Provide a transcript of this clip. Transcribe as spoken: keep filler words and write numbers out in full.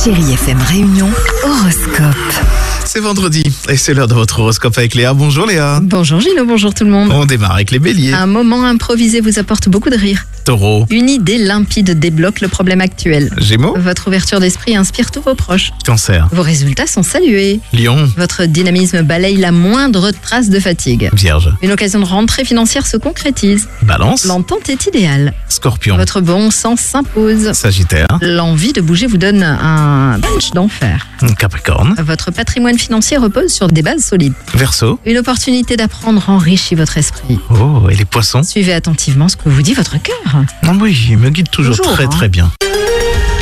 Chérie F M Réunion, horoscope. C'est vendredi et c'est l'heure de votre horoscope avec Léa. Bonjour Léa. Bonjour Gino, bonjour tout le monde. On démarre avec les béliers. Un moment improvisé vous apporte beaucoup de rire. Taureau. Une idée limpide débloque le problème actuel. Gémeaux. Votre ouverture d'esprit inspire tous vos proches. Cancer. Vos résultats sont salués. Lion. Votre dynamisme balaye la moindre trace de fatigue. Vierge. Une occasion de rentrée financière se concrétise. Balance. L'entente est idéale. Scorpion. Votre bon sens s'impose. Sagittaire. L'envie de bouger vous donne un punch d'enfer. Capricorne. Votre patrimoine financier repose sur des bases solides. Verseau. Une opportunité d'apprendre enrichit votre esprit. Oh, et les poissons. Suivez attentivement ce que vous dit votre cœur. Ah oui, il me guide toujours, Toujours, très hein. très bien.